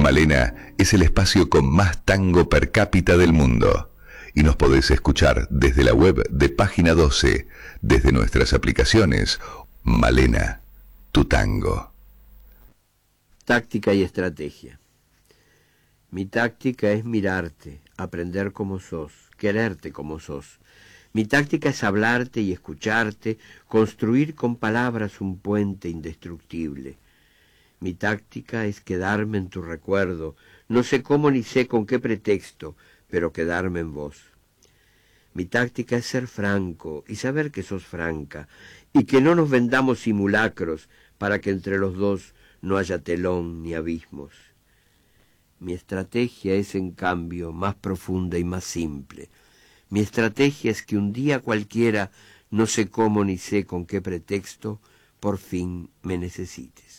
Malena es el espacio con más tango per cápita del mundo. Y nos podés escuchar desde la web de Página 12, desde nuestras aplicaciones. Malena, tu tango. Táctica y estrategia. Mi táctica es mirarte, aprender como sos, quererte como sos. Mi táctica es hablarte y escucharte, construir con palabras un puente indestructible. Mi táctica es quedarme en tu recuerdo, no sé cómo ni sé con qué pretexto, pero quedarme en vos. Mi táctica es ser franco y saber que sos franca, y que no nos vendamos simulacros para que entre los dos no haya telón ni abismos. Mi estrategia es, en cambio, más profunda y más simple. Mi estrategia es que un día cualquiera, no sé cómo ni sé con qué pretexto, por fin me necesites.